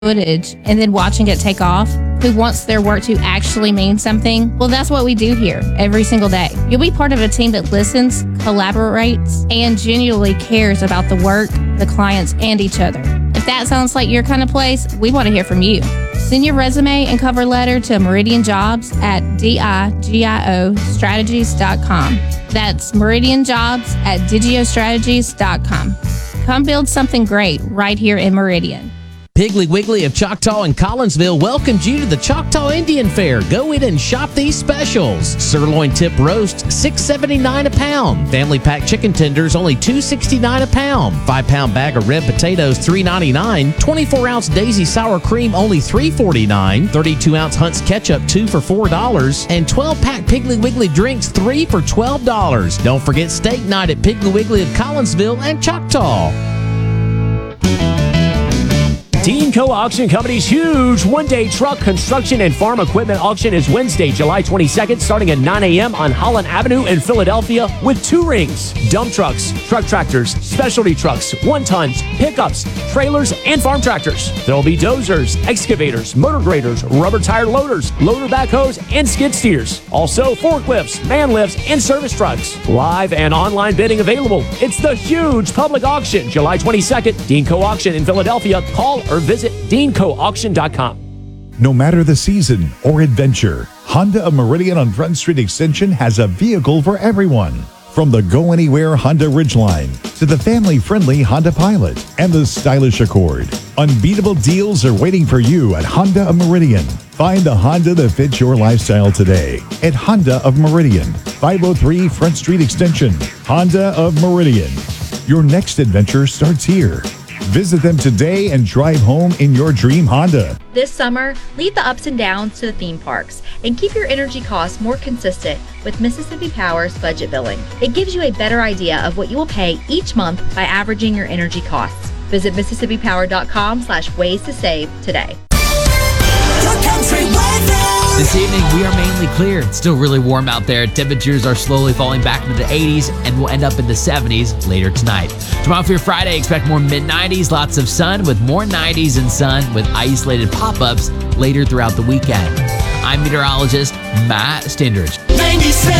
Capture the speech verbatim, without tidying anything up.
footage and then watching it take off, who wants their work to actually mean something? Well, that's what we do here every single day. You'll be part of a team that listens, collaborates, and genuinely cares about the work, the clients, and each other. If that sounds like your kind of place, we want to hear from you. Send your resume and cover letter to Meridian Jobs at digio strategies dot com. That's Meridian Jobs at digio strategies dot com. Come build something great right here in Meridian. Piggly Wiggly of Choctaw and Collinsville welcomes you to the Choctaw Indian Fair. Go in and shop these specials. Sirloin tip roast, six seventy-nine a pound. Family pack chicken tenders, only two sixty-nine a pound. five pound bag of red potatoes, three ninety-nine. twenty-four ounce Daisy sour cream, only three forty-nine. thirty-two ounce Hunt's ketchup, two for four dollars. And twelve pack Piggly Wiggly drinks, three for twelve dollars. Don't forget steak night at Piggly Wiggly of Collinsville and Choctaw. Deanco Auction Company's huge one-day truck, construction, and farm equipment auction is Wednesday, July twenty-second, starting at nine a.m. on Holland Avenue in Philadelphia with two rings. Dump trucks, truck tractors, specialty trucks, one-tons, pickups, trailers, and farm tractors. There will be dozers, excavators, motor graders, rubber tire loaders, loader backhoes, and skid steers. Also, forklifts, man lifts, and service trucks. Live and online bidding available. It's the huge public auction, July twenty-second, Deanco Auction in Philadelphia. Call or visit deanco auction dot com. No matter the season or adventure, Honda of Meridian on Front Street Extension has a vehicle for everyone. From the Go Anywhere Honda Ridgeline to the family-friendly Honda Pilot and the stylish Accord, unbeatable deals are waiting for you at Honda of Meridian. Find the Honda that fits your lifestyle today at Honda of Meridian, five oh three Front Street Extension. Honda of Meridian. Your next adventure starts here. Visit them today and drive home in your dream Honda. This summer, leave the ups and downs to the theme parks and keep your energy costs more consistent with Mississippi Power's budget billing. It gives you a better idea of what you will pay each month by averaging your energy costs. Visit mississippi power dot com slash ways to save today. This evening, we are mainly clear. It's still really warm out there. Temperatures are slowly falling back into the eighties and will end up in the seventies later tonight. Tomorrow for your Friday, expect more mid nineties, lots of sun with more nineties and sun with isolated pop-ups later throughout the weekend. I'm meteorologist Matt Stindridge. ninety-seven